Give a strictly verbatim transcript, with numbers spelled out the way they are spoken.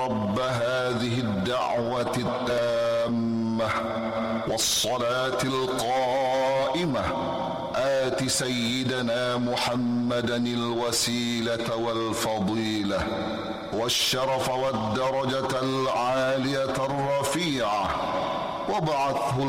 رب هذه الدعوة التامة والصلاة القائمة آت سيدنا محمدا الوسيلة والفضيلة والشرف والدرجة العالية الرفيعة وابعثه